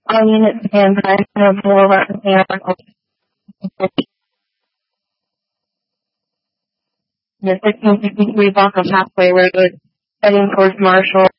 all units stand by no more right hand. The 1663 block of Halfway Road, heading towards Marshall.